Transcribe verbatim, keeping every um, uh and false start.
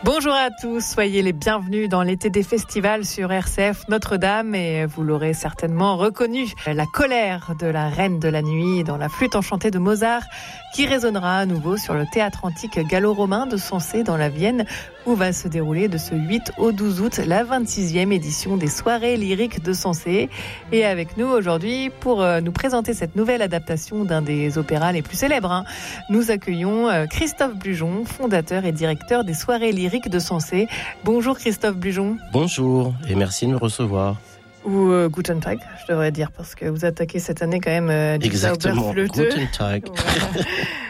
Bonjour à tous, soyez les bienvenus dans l'été des festivals sur R C F Notre-Dame et vous l'aurez certainement reconnu, la colère de la Reine de la Nuit dans la flûte enchantée de Mozart qui résonnera à nouveau sur le théâtre antique gallo-romain de Sensé dans la Vienne où va se dérouler de ce huit au douze août la vingt-sixième édition des soirées lyriques de Sensé. Et avec nous aujourd'hui pour nous présenter cette nouvelle adaptation d'un des opéras les plus célèbres, hein, nous accueillons Christophe Blujon, fondateur et directeur des soirées lyriques de Sensé. Bonjour Christophe Blujon. Bonjour et merci de me recevoir. Ou euh, Guten Tag, je devrais dire, parce que vous attaquez cette année quand même euh, du Exactement, Zauberflöte. Guten Tag. Voilà.